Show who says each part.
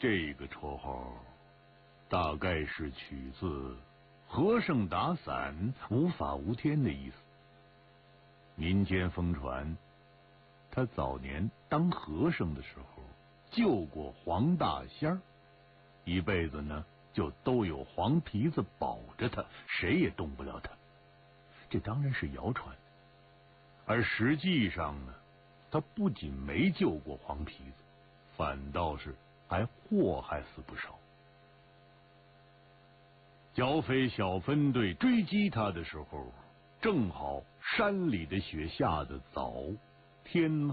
Speaker 1: 这个绰号大概是取自和尚打伞无法无天的意思。民间疯传，他早年当和尚的时候救过黄大仙儿，一辈子呢就都有黄皮子保着他，谁也动不了他。这当然是谣传，而实际上呢，他不仅没救过黄皮子，反倒是还祸害死不少。剿匪小分队追击他的时候，正好山里的雪下得早，天